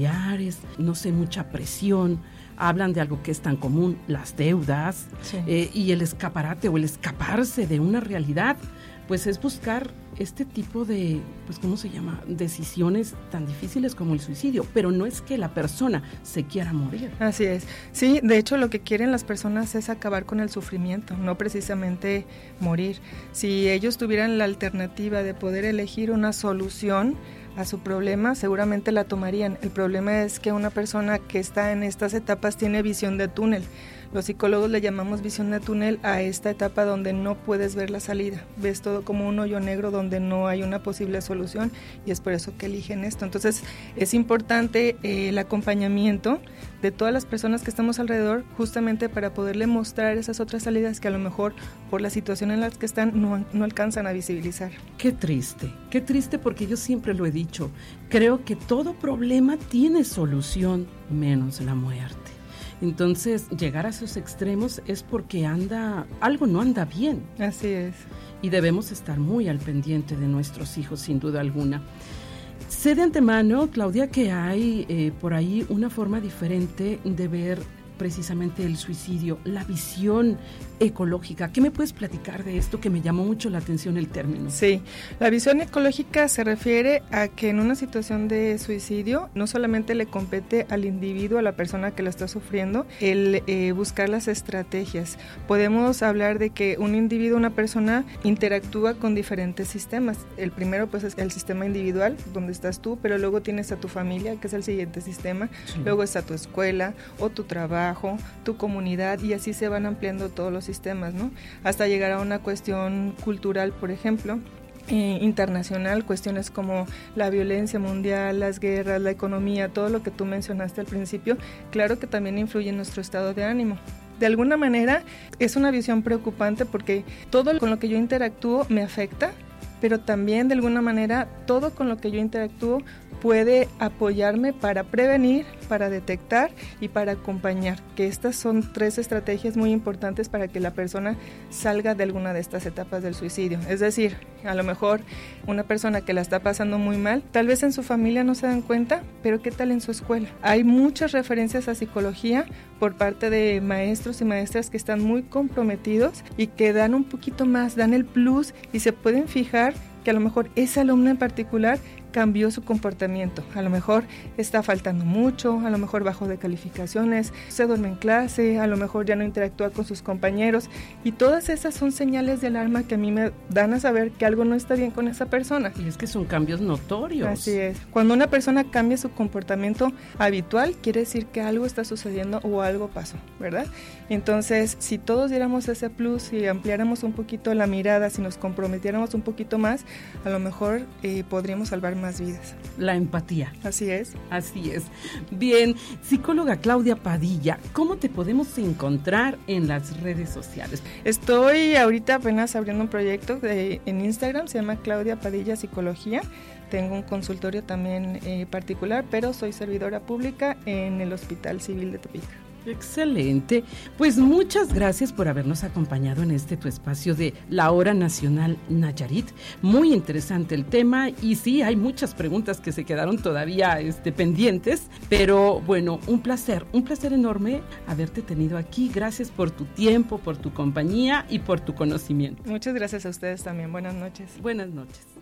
familiares, no sé, mucha presión. Hablan de algo que es tan común, las deudas, sí. Y el escaparate o el escaparse de una realidad, pues es buscar este tipo de, pues ¿cómo se llama?, decisiones tan difíciles como el suicidio, pero no es que la persona se quiera morir. Así es, sí, de hecho lo que quieren las personas es acabar con el sufrimiento, no precisamente morir. Si ellos tuvieran la alternativa de poder elegir una solución a su problema, seguramente la tomarían. El problema es que una persona que está en estas etapas tiene visión de túnel. Los psicólogos le llamamos visión de túnel a esta etapa donde no puedes ver la salida, ves todo como un hoyo negro donde no hay una posible solución, y es por eso que eligen esto. Entonces es importante el acompañamiento de todas las personas que estamos alrededor, justamente para poderle mostrar esas otras salidas que a lo mejor por la situación en la que están no alcanzan a visibilizar. Qué triste, porque yo siempre lo he dicho, creo que todo problema tiene solución menos la muerte. Entonces, llegar a esos extremos es porque algo no anda bien. Así es. Y debemos estar muy al pendiente de nuestros hijos, sin duda alguna. Sé de antemano, Claudia, que hay por ahí una forma diferente de ver precisamente el suicidio, la visión ecológica. ¿Qué me puedes platicar de esto, que me llamó mucho la atención el término? Sí, la visión ecológica se refiere a que en una situación de suicidio no solamente le compete al individuo, a la persona que lo está sufriendo, el buscar las estrategias. Podemos hablar de que un individuo, una persona, interactúa con diferentes sistemas. El primero pues es el sistema individual, donde estás tú, pero luego tienes a tu familia, que es el siguiente sistema, sí. Luego está tu escuela o tu trabajo, tu comunidad, y así se van ampliando todos los sistemas, ¿no? Hasta llegar a una cuestión cultural, por ejemplo, internacional, cuestiones como la violencia mundial, las guerras, la economía, todo lo que tú mencionaste al principio, claro que también influye en nuestro estado de ánimo. De alguna manera es una visión preocupante porque todo con lo que yo interactúo me afecta, pero también de alguna manera todo con lo que yo interactúo puede apoyarme para prevenir, para detectar y para acompañar, que estas son 3 estrategias muy importantes para que la persona salga de alguna de estas etapas del suicidio. Es decir, a lo mejor una persona que la está pasando muy mal, tal vez en su familia no se dan cuenta, pero ¿qué tal en su escuela? Hay muchas referencias a psicología por parte de maestros y maestras que están muy comprometidos y que dan un poquito más, dan el plus, y se pueden fijar que a lo mejor esa alumna en particular cambió su comportamiento, a lo mejor está faltando mucho, a lo mejor bajó de calificaciones, se duerme en clase, a lo mejor ya no interactúa con sus compañeros, y todas esas son señales de alarma que a mí me dan a saber que algo no está bien con esa persona. Y es que son cambios notorios. Así es, cuando una persona cambia su comportamiento habitual, quiere decir que algo está sucediendo o algo pasó, ¿verdad? Entonces, si todos diéramos ese plus y ampliáramos un poquito la mirada, si nos comprometiéramos un poquito más, a lo mejor podríamos salvar más vidas. La empatía. Así es. Así es. Bien, psicóloga Claudia Padilla, ¿cómo te podemos encontrar en las redes sociales? Estoy ahorita apenas abriendo un proyecto en Instagram, se llama Claudia Padilla Psicología. Tengo un consultorio también particular, pero soy servidora pública en el Hospital Civil de Tepic. Excelente, pues muchas gracias por habernos acompañado en tu espacio de La Hora Nacional Nayarit. Muy interesante el tema, y sí, hay muchas preguntas que se quedaron todavía pendientes, pero bueno, un placer enorme haberte tenido aquí. Gracias por tu tiempo, por tu compañía y por tu conocimiento. Muchas gracias a ustedes también, buenas noches. Buenas noches.